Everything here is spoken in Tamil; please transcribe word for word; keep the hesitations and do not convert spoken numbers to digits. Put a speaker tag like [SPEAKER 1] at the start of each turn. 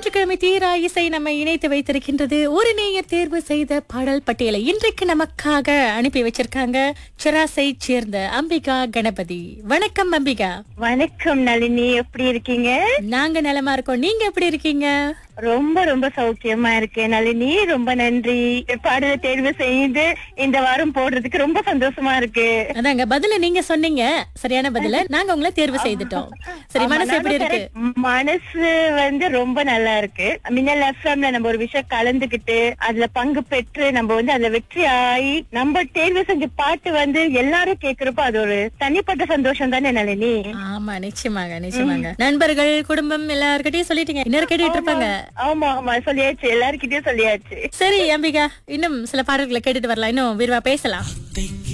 [SPEAKER 1] ஞாயிற்றுக்கிழமை தீரா இசை நம்ம இணைத்து வைத்திருக்கின்றது. ஒரு நேயர் தேர்வு செய்த பாடல் பட்டியலை இன்றைக்கு நமக்காக அனுப்பி வச்சிருக்காங்க செராசை சேர்ந்த அம்பிகா கணபதி. வணக்கம் அம்பிகா.
[SPEAKER 2] வணக்கம் நளினி, எப்படி இருக்கீங்க?
[SPEAKER 1] நாங்க நலமா இருக்கோம், நீங்க எப்படி இருக்கீங்க?
[SPEAKER 2] ரொம்ப ரொம்ப சௌக்கியமா இருக்கேன் நளினி, ரொம்ப நன்றி. பாடலை தேர்வு செய்து இந்த வாரம் போடுறதுக்கு ரொம்ப சந்தோஷமா இருக்கு.
[SPEAKER 1] அதாங்க பதில நீங்க சொன்னீங்க, சரியான பதில நாங்க உங்களை தேர்வு செய்துட்டோம். சரி, மனசு எப்படி இருக்கு?
[SPEAKER 2] மனசு வந்து ரொம்ப நல்லா இருக்கு. மின்னல் எஃப்எம்ல நம்ம ஒரு விஷயம் கலந்துகிட்டு அதுல பங்கு பெற்று நம்ம வந்து அதுல வெற்றி ஆகி நம்ம தேர்வு செஞ்ச பாட்டு வந்து எல்லாரும் கேக்குறப்ப அது ஒரு தனிப்பட்ட சந்தோஷம் தானே நளினி?
[SPEAKER 1] ஆமா, நிச்சயமாங்க நிச்சயமாங்க. நண்பர்கள், குடும்பம் எல்லார்கிட்டயும் சொல்லிட்டீங்க, இன்னொரு கேட்டுட்டு இருப்பாங்க.
[SPEAKER 2] ஆமா ஆமா சொல்லியாச்சு, எல்லாருக்கிட்டயும் சொல்லியாச்சு.
[SPEAKER 1] சரி அம்பிகா, இன்னும் சில பாடல்களை கேட்டுட்டு வரலாம், இன்னும் விரிவா பேசலாம்.